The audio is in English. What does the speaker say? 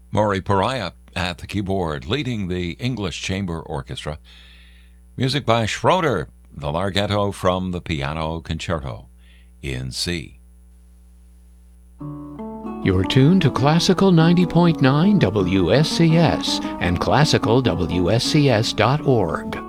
Maury Pariah at the keyboard, leading the English Chamber Orchestra. Music by Schroeder, the Larghetto from the Piano Concerto in C. You're tuned to Classical 90.9 WSCS and classicalwscs.org.